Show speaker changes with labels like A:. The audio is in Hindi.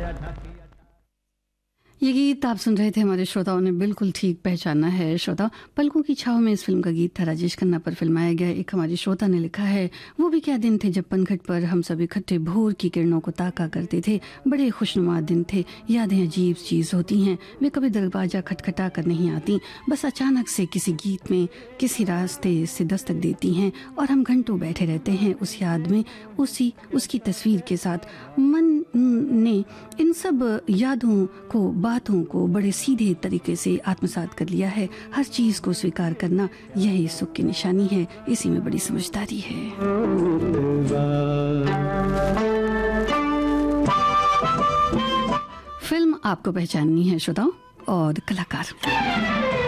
A: ये गीत आप सुन रहे थे, हमारे श्रोताओं ने बिल्कुल ठीक पहचाना है। श्रोता, पलकों की छाव में इस फिल्म का गीत था, राजेश खन्ना पर फिल्माया गया। एक हमारी श्रोता ने लिखा है, वो भी क्या दिन थे जब पनघट पर हम सब इकट्ठे भोर की किरणों को ताका करते थे। बड़े खुशनुमा दिन थे, यादें अजीब चीज होती हैं, वे कभी दरवाजा खटखटा कर नहीं आती, बस अचानक से किसी गीत में किसी रास्ते से दस्तक देती हैं और हम घंटों बैठे रहते हैं उस याद में, उसकी तस्वीर के साथ। मन ने इन सब यादों को, बातों को बड़े सीधे तरीके से आत्मसात कर लिया है। हर चीज को स्वीकार करना यही सुख की निशानी है, इसी में बड़ी समझदारी है। फिल्म आपको पहचाननी है श्रोताओं, और कलाकार